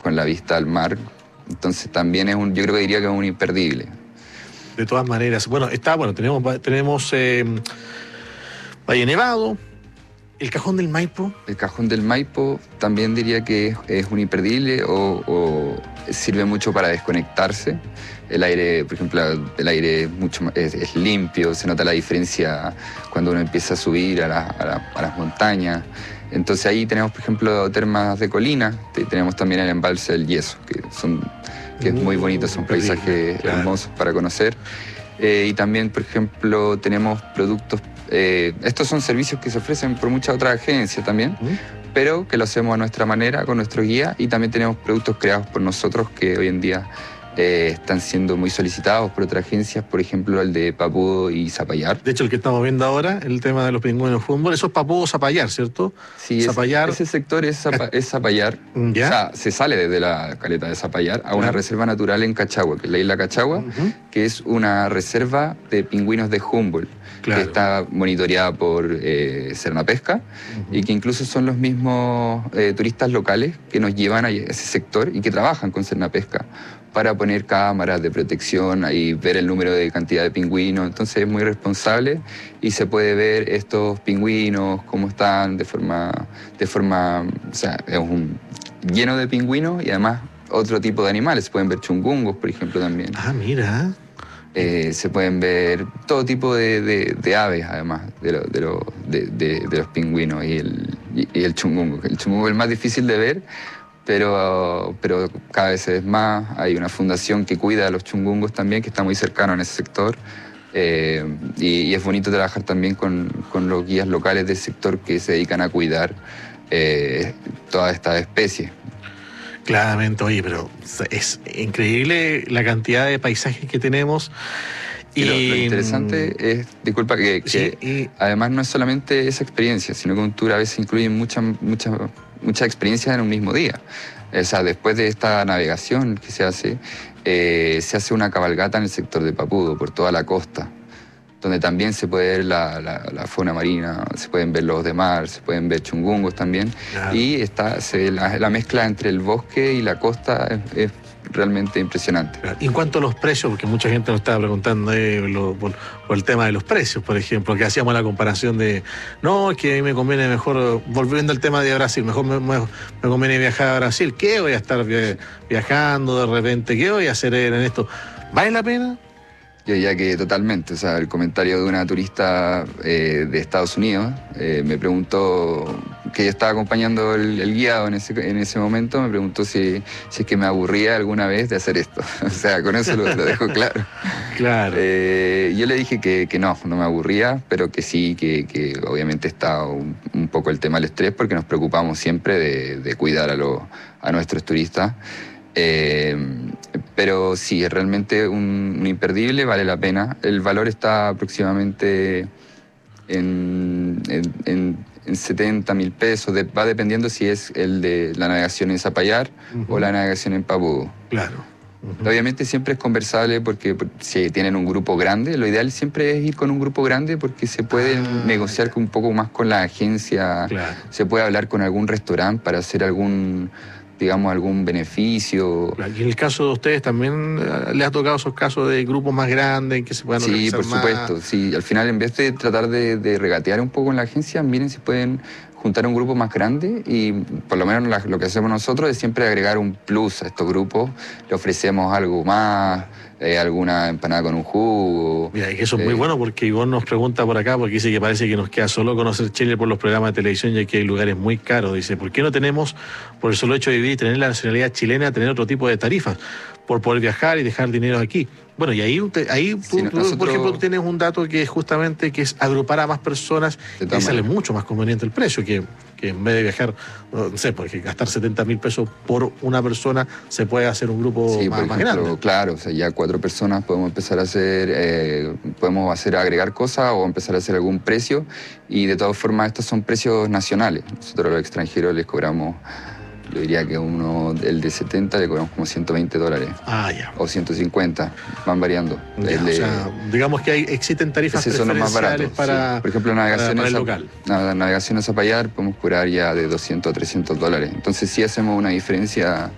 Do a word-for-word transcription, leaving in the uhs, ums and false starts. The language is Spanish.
con la vista al mar. Entonces también es un, yo creo que diría que es un imperdible. De todas maneras, bueno, está, bueno, tenemos, tenemos eh, Valle Nevado, el Cajón del Maipo. El Cajón del Maipo también diría que es, es un imperdible o, o sirve mucho para desconectarse. El aire, por ejemplo, el aire es, mucho más, es, es limpio, se nota la diferencia cuando uno empieza a subir a, la, a, la, a las montañas. Entonces ahí tenemos, por ejemplo, termas de colina, tenemos también el embalse del Yeso, que, son, que es muy bonito, son paisajes claro. hermosos para conocer. Eh, y también, por ejemplo, tenemos productos, eh, estos son servicios que se ofrecen por muchas otras agencias también, ¿Mm? pero que lo hacemos a nuestra manera, con nuestro guía, y también tenemos productos creados por nosotros que hoy en día eh, están siendo muy solicitados por otras agencias, por ejemplo el de Papudo y Zapallar. De hecho, el que estamos viendo ahora, el tema de los pingüinos fútbol, eso es Papudo Zapallar, ¿cierto? Sí, Zapallar. ese sector es, Zapa, es Zapallar. ¿Ya? O sea, se sale desde la caleta de Zapallar a claro. una reserva natural en Cachagua, que es la isla Cachagua, uh-huh. que es una reserva de pingüinos de Humboldt. Claro. Que está monitoreada por eh, Cernapesca uh-huh. y que incluso son los mismos eh, turistas locales que nos llevan a ese sector y que trabajan con Cernapesca para poner cámaras de protección y ver el número de cantidad de pingüinos. Entonces es muy responsable y se puede ver estos pingüinos, cómo están de forma, de forma, o sea, es un lleno de pingüinos y además otro tipo de animales. Se pueden ver chungungos, por ejemplo, también. Ah, mira. Eh, se pueden ver todo tipo de, de, de aves, además, de, lo, de, lo, de, de, de los pingüinos y el, y, y el chungungo. El chungungo es el más difícil de ver, pero, pero cada vez es más. Hay una fundación que cuida a los chungungos también, que está muy cercano en ese sector. Eh, y, y es bonito trabajar también con, con los guías locales del sector que se dedican a cuidar eh, todas estas especies. Claramente, oye, pero es increíble la cantidad de paisajes que tenemos. Y, y lo, lo interesante es, disculpa, que, que sí, y... además no es solamente esa experiencia, sino que un tour a veces incluye muchas muchas muchas experiencias en un mismo día. O sea, después de esta navegación que se hace, eh, se hace una cabalgata en el sector de Papudo, por toda la costa, donde también se puede ver la, la, la fauna marina, se pueden ver lobos de mar, se pueden ver chungungos también. Claro. Y está, se, la, la mezcla entre el bosque y la costa es, es realmente impresionante. Y en cuanto a los precios, porque mucha gente nos estaba preguntando eh, lo, por, por el tema de los precios, por ejemplo, que hacíamos la comparación de, no, es que a mí me conviene mejor, volviendo al tema de Brasil, mejor me, me, me conviene viajar a Brasil. ¿Qué voy a estar viajando de repente? ¿Qué voy a hacer en esto? ¿Vale la pena? Yo diría que totalmente, o sea, el comentario de una turista eh, de Estados Unidos eh, me preguntó, que yo estaba acompañando el, el guiado en ese, en ese momento, me preguntó si, si es que me aburría alguna vez de hacer esto. O sea, con eso lo, lo dejo claro. Claro. Eh, yo le dije que, que no, no me aburría, pero que sí, que, que obviamente está un, un poco el tema del estrés, porque nos preocupamos siempre de, de cuidar a, lo, a nuestros turistas. Eh, pero sí, es realmente un, un imperdible, vale la pena. El valor está aproximadamente en, en, en, en setenta mil pesos, de, va dependiendo si es el de la navegación en Zapallar uh-huh. o la navegación en Papudo. Claro. Uh-huh. Obviamente siempre es conversable porque si tienen un grupo grande, lo ideal siempre es ir con un grupo grande porque se puede ah, negociar un poco más con la agencia, claro. se puede hablar con algún restaurante para hacer algún... digamos, algún beneficio. Y en el caso de ustedes también les ha tocado esos casos de grupos más grandes en que se puedan organizar más. Sí, por supuesto. Sí, al final, en vez de tratar de, de regatear un poco en la agencia, miren si pueden juntar un grupo más grande y por lo menos la, lo que hacemos nosotros es siempre agregar un plus a estos grupos. Le ofrecemos algo más, eh, alguna empanada con un jugo. Mira, y eso es eh, muy bueno porque Ivonne nos pregunta por acá, porque dice que parece que nos queda solo conocer Chile por los programas de televisión, ya que hay lugares muy caros. Dice, ¿por qué no tenemos, por el solo hecho de vivir y tener la nacionalidad chilena, tener otro tipo de tarifas? Por poder viajar y dejar dinero aquí. Bueno, y ahí, ahí tú, sí, nosotros... por ejemplo, tú tienes un dato que es justamente que es agrupar a más personas y sale mucho más conveniente el precio, que, que en vez de viajar, no sé, porque gastar setenta mil pesos por una persona, se puede hacer un grupo sí, más, por ejemplo, más grande. Claro, o sea, ya cuatro personas podemos empezar a hacer, eh, podemos hacer agregar cosas o empezar a hacer algún precio, y de todas formas estos son precios nacionales. Nosotros a los extranjeros les cobramos... Yo diría que uno, el de setenta le cobramos como ciento veinte dólares. Ah, ya. O ciento cincuenta, van variando. Ya, el de, o sea, digamos que hay, existen tarifas esos son los más baratos, para, sí. Por ejemplo, navegación para, para en el local. Navegación a Zapallar podemos cobrar ya de doscientos a trescientos dólares. Entonces sí hacemos una diferencia